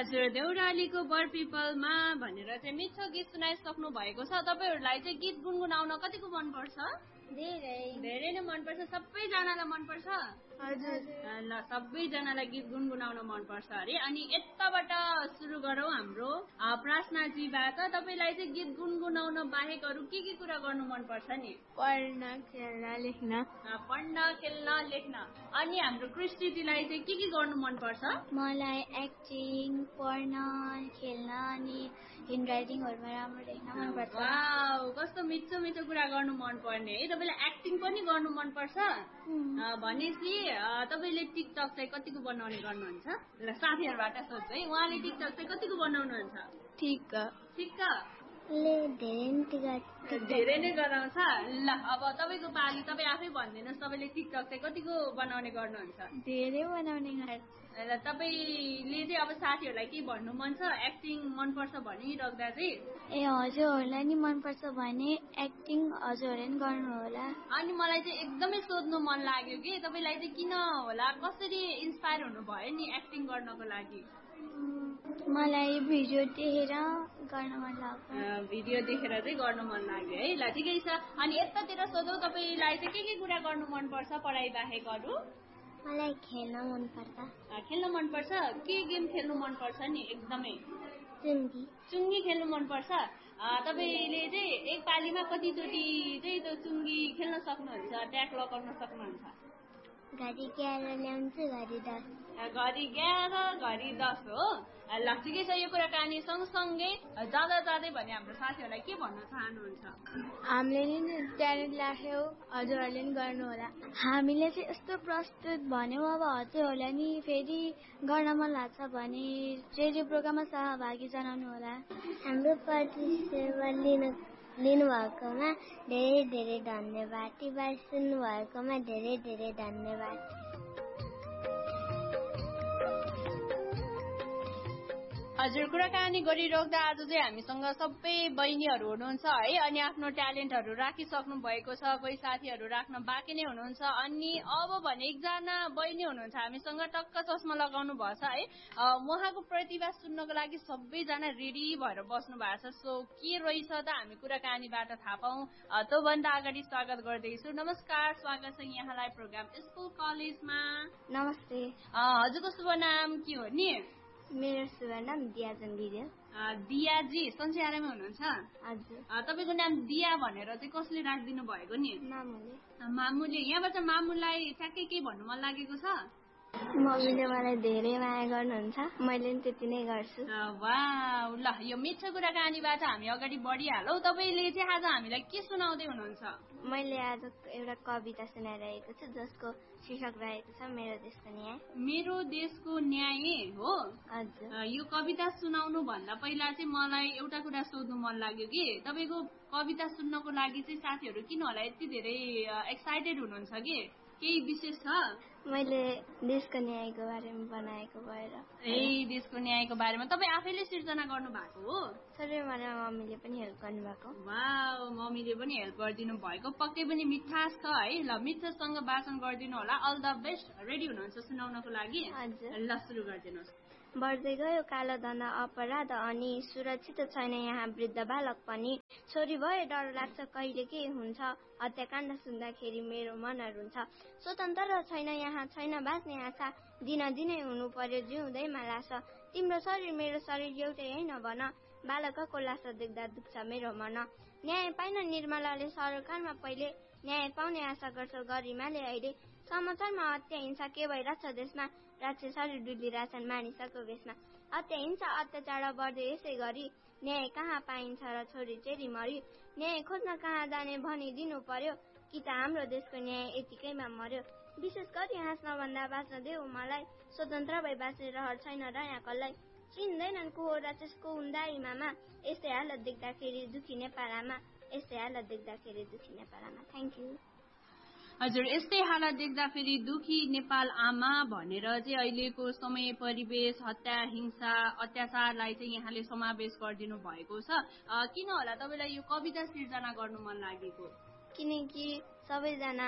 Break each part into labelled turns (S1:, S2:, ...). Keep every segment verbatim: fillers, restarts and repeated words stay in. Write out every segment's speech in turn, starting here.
S1: हजुर देउरालीको बर पिपलमा भनेर चाहिँ मिठो गीत सुनाइसक्नु भएको छ। तपाईहरुलाई चाहिँ गीत गुनगुनाउन कतिको मन पर्छ?
S2: धेरै
S1: धेरै नै मन पर्छ। सबैजनालाई मन पर्छ?
S2: हजुर
S1: ल सबैजनालाई गीत गुनगुनाउन मन पर्छ अरे। अनि यताबाट सुरु गरौँ हाम्रो प्रार्थनाजीबाट। तपाईलाई चाहिँ गीत गुनगुनाउन बाहेक अरु के के कुरा गर्नु मन पर्छ नि?
S2: पढ्न खेल्न लेख्न।
S1: पढ्न खेल्न लेख्न। अनि हाम्रो क्रिस्टिजीलाई चाहिँ के के गर्नु मन पर्छ?
S2: मलाई एक्टिङ, पढ्न, खेल्न अनि ह्यान्ड राइटिङहरुमा राम्रो लेख्न मन पर्छ।
S1: वाउ कस्तो मिठो मिठो कुरा गर्नु मन पर्ने है। तपाईलाई एक्टिङ पनि गर्नु मन पर्छ? भनेपछि तपाईले टिकटक चाहिँ कतिको बनाउने गर्नुहुन्छ? ल साथीहरुबाट सोध्छु है। उहाँले टिकटक चाहिँ कतिको बनाउनुहुन्छ?
S2: ठिक
S1: ठिक
S2: ले धेरै नै
S1: धेरै नै गराउँछ। ल अब तपाईको पाली तपाई आफै भन्दिनुस् तपाईले टिकटक चाहिँ कतिको बनाउने गर्नुहुन्छ?
S2: धेरै बनाउने गर्छ।
S1: ल तपाईले चाहिँ अब साथीहरुलाई के भन्नु मन छ? एक्टिङ मन पर्छ भनिराख्दा चाहिँ
S2: ए हजुरहरुलाई नि मन पर्छ भने एक्टिङ हजुरहरुले नि गर्नु होला।
S1: अनि मलाई चाहिँ एकदमै सोध्नु मन लाग्यो कि तपाईलाई चाहिँ किन होला कसरी इन्स्पायर हुनु भयो नि एक्टिङ गर्नको लागि?
S2: मलाई भिडियो देखेर गर्न मन लाग्यो।
S1: भिडियो देखेर चाहिँ गर्न मन लाग्यो है। ल ठिकै छ। अनि यतातिर सोधौ तपाईलाई चाहिँ के के कुरा गर्नु मन पर्छ पढाइ बाहेक अरु?
S2: मलाई खेल्न मन पर्छ।
S1: खेल्न मन पर्छ? के गेम खेल्नु मन पर्छ नि एकदमै?
S2: चुङ्गी
S1: चुङ्गी खेल्नु मन पर्छ। तपाईले चाहिँ एक पालीमा कतिचोटी चाहिँ त्यो चुङ्गी खेल्न सक्नुहुन्छ? ट्याक लगाउन सक्नुहुन्छ?
S2: घरि एघार ल्याउँछु घरि दस।
S1: घरि एघार घरि दस हो। ल ठिकै छ। यो कुराकानी सँगसँगै जाँदा जाँदै भने हाम्रो साथीहरुलाई के भन्न चाहनुहुन्छ?
S2: हामीले नि ट्यालेन्ट राख्यौ हजुरहरुले नि गर्नु होला। हामीले चाहिँ यस्तो प्रस्तुत भन्यौ अब हजुरहरुलाई नि फेरि गर्न मन लाग्छ भने रेडियो प्रोग्राममा सहभागी जनाउनु होला। हाम्रो पार्टिसिपेट लिनु लिनु भएकोमा धेरै धेरै धन्यवाद। टिभीबाट सुन्नु भएकोमा धेरै धेरै धन्यवाद।
S1: हजुर कुराकानी गरिराख्दा आज चाहिँ हामीसँग सबै बहिनीहरु हुनुहुन्छ है। अनि आफ्नो ट्यालेन्टहरु राखिसक्नु भएको छ। कोही साथीहरु राख्न बाँकी नै हुनुहुन्छ। अनि अब भने एकजना बहिनी हुनुहुन्छ हामीसँग टक्क चस्मा लगाउनु भएछ है। उहाँको प्रतिभा सुन्नको लागि सबैजना रेडी भएर बस्नु भएको छ। सो के रहेछ त हामी कुराकानीबाट थाहा पाऊँ। त्यो भन्दा अगाडि स्वागत गर्दैछु। नमस्कार स्वागत छ यहाँलाई प्रोग्राम स्कुल कलेजमा।
S2: नमस्ते।
S1: हजुरको शुभ नाम के हो नि?
S2: मेरो शुभ नाम दियाजन गिरेल।
S1: दियाजी सन्चयारामै हुनुहुन्छ?
S2: हजुर।
S1: तपाईको नाम दिया भनेर चाहिँ कसले राखिदिनु भएको नि?
S2: मामुले।
S1: मामुले। यहाँबाट मामुलाई ठ्याक्कै के भन्नु मन लागेको छ?
S2: मम्मीले मलाई धेरै माया गर्नुहुन्छ। मैले पनि त्यति नै गर्छु।
S1: वाउ ल यो मिठो कुराकानीबाट हामी अगाडि बढिहालौ। तपाईले चाहिँ आज हामीलाई के सुनाउँदै हुनुहुन्छ?
S2: मैले आज एउटा कविता सुनाइरहेको छु जसको शीर्षक रहेको छ मेरो देशको न्याय।
S1: मेरो देशको न्याय हो।
S2: हजुर।
S1: यो कविता सुनाउनु भन्दा पहिला चाहिँ मलाई एउटा कुरा सोध्नु मन लाग्यो कि तपाईको कविता सुन्नको लागि चाहिँ साथीहरु किन होला यति धेरै एक्साइटेड हुनुहुन्छ कि केही विशेष छ?
S2: मैले देशको न्यायको बारेमा बनाएको भएर।
S1: ए देशको न्यायको बारेमा तपाई आफैले सिर्जना गर्नु भएको हो?
S2: सबै मलाई मम्मीले पनि हेल्प गर्नु भएको।
S1: वाउ मम्मीले पनि हेल्प गरिदिनु भएको। पक्कै पनि मिठास छ है। ल मिठोसँग वाचन गरिदिनु होला। All the best. रेडी हुनुहुन्छ सुनाउनको लागि?
S2: हजुर।
S1: ल सुरु गरिदिनुस्।
S2: बढ्दै गयो कालो धन अपराध अनि सुरक्षित छैन यहाँ वृद्ध बालक पनि। छोरी भए डर लाग्छ कहिले के हुन्छ। हत्याकाण्ड सुन्दाखेरि मेरो मन रुन्छ। स्वतन्त्र छैन यहाँ छैन बाँच्ने आशा। दिन दिनै हुनु पर्यो जिउँदैमा लास। तिम्रो शरीर मेरो शरीर एउटै होइन भन। बालकको लास देख्दा दुख्छ मेरो मन। न्याय पाइन निर्मलाले सरकारमा पहिले। न्याय पाउने आशा गर्छ गरिमाले अहिले। समाचारमा हत्या हिंसा के भइरहेछ देशमा। राक्षसहरू डुलिरहेछन् मानिसको भेषमा। हत्या हिंसा अत्याचार बढ्दै यसै गरी। न्याय कहाँ पाइन्छ र छोरी चेरी मरी। न्याय खोज्न कहाँ जाने भनिदिनु पर्यो। कि त हाम्रो देशको न्याय यतिकैमा मर्यो। विशेष गरी हाँस्न भन्दा बाँच्न देऊ मलाई। स्वतन्त्र भई बाँच्ने रहर छैन र यहाँ कसलाई। चिन्दैनन् को हो राक्षसको उन्दाई मामा। यस्तै हालत देख्दाखेरि दुखी नेपालमा। यस्तै हालत देख्दाखेरि दुखी नेपालमा। Thank you.
S1: हजुर यस्तै हालत देख्दाखेरि दुखी नेपाल आमा भनेर चाहिँ अहिलेको समय परिवेश हत्या हिंसा अत्याचारलाई चाहिँ यहाँले समावेश गरिदिनु भएको छ। किन होला तपाईलाई यो कविता सिर्जना गर्नु मन लागेको?
S2: किनकि सबैजना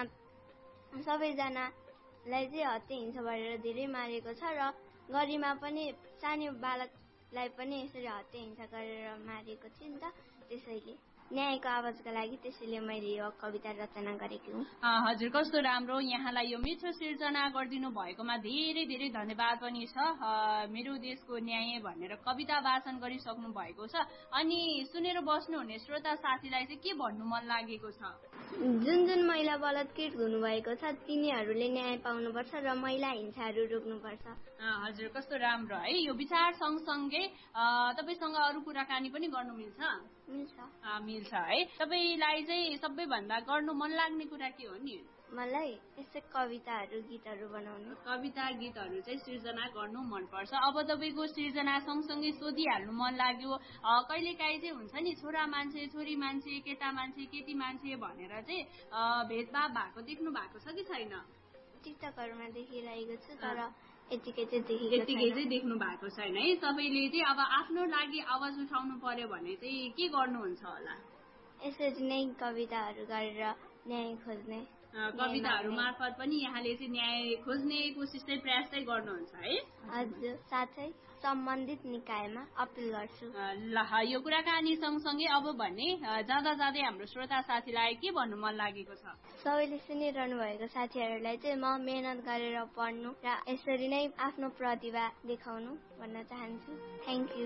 S2: सबैजनालाई चाहिँ हत्या हिंसा गरेर धेरै मारेको छ र गरिमा पनि सानो बालक लाई पनि यसरी हत्या हिंसा गरेर मारेको थियो नि त, त्यसैले न्यायको आवाजका लागि त्यसैले मैले यो कविता रचना गरेकी हुँ।
S1: हजुर, कस्तो राम्रो, यहाँलाई यो मिठो सिर्जना गरिदिनु भएकोमा धेरै धेरै धन्यवाद पनि छ। मेरो देशको न्याय भनेर कविता वाचन गरिसक्नु भएको छ। अनि सुनेर बस्नुहुने श्रोता साथीलाई चाहिँ के भन्नु मन लागेको छ?
S2: जुन जुन महिला बलात्कृत हुनुभएको छ तिनीहरूले न्याय पाउनुपर्छ र महिला हिंसाहरू रोक्नुपर्छ।
S1: हजुर, कस्तो राम्रो है। यो विचार सँगसँगै तपाईँसँग अरू कुराकानी पनि गर्नु मिल्छ?
S2: मिल्छ
S1: मिल्छ है। तपाईँलाई चाहिँ सबैभन्दा गर्नु मन लाग्ने कुरा के हो नि?
S2: मलाई यस्तै कविताहरू गीतहरू बनाउनु,
S1: कविता गीतहरू चाहिँ सिर्जना गर्नु मनपर्छ। अब तपाईँको सिर्जना सँगसँगै सोधिहाल्नु मन लाग्यो, कहिलेकाहीँ चाहिँ हुन्छ नि छोरा मान्छे छोरी मान्छे केटा मान्छे केटी मान्छे भनेर चाहिँ भेदभाव भएको देख्नु भएको छ कि छैन?
S2: टिकटकहरूमा देखिरहेको छु तर यतिकै चाहिँ
S1: यतिकै चाहिँ देख्नु भएको छैन है। तपाईँले चाहिँ अब आफ्नो लागि आवाज उठाउनु पर्यो भने चाहिँ के गर्नुहुन्छ होला?
S2: यसरी नै कविताहरू गरेर न्याय खोज्ने,
S1: कविताहरू मार्फत पनि यहाँले चाहिँ न्याय खोज्ने कोसिस चाहिँ प्रयास चाहिँ गर्नुहुन्छ है?
S2: हजुर, साथै सम्बन्धित निकायमा अपिल गर्छु।
S1: ल, यो कुराकानी सँगसँगै अब भने जाँदा जाँदै हाम्रो श्रोता साथीलाई के भन्नु मन लागेको छ?
S2: सबैले सुनिरहनु भएको साथीहरूलाई चाहिँ म मेहनत गरेर पढ्नु र यसरी नै आफ्नो प्रतिभा देखाउनु भन्न चाहन्छु। Thank you.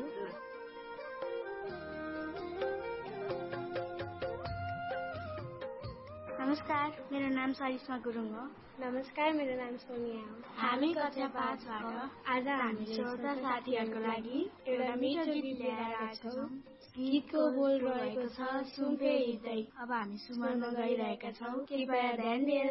S3: नमस्कार, मेरो नाम सरिस्मा गुरुङ हो।
S2: नमस्कार, मेरो नाम सोनिया हो।
S3: हामी कक्षा पाँचबाट आज हामी श्रोता साथीहरूको लागि एउटा मिठो गीत लिएर आएका छौँ। गीतको बोल रहेको छ सुम्पे हृदय। अब हामी सुमरमा गइरहेका छौँ, कृपया ध्यान दिएर